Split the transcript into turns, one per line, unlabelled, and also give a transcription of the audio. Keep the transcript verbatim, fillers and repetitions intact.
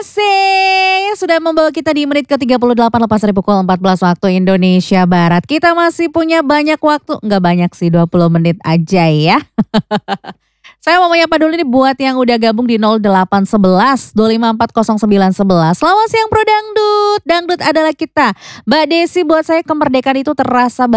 Asik, sudah membawa kita di menit ke tiga puluh delapan lepas dari pukul empat belas waktu Indonesia Barat. Kita masih punya banyak waktu, nggak banyak sih, dua puluh menit aja ya. Saya mau menyapa dulu nih buat yang udah gabung di nol delapan satu satu dua lima empat nol sembilan satu satu. Selamat siang Bro Dangdut. Dangdut adalah kita. Mbak Desi, buat saya kemerdekaan itu terasa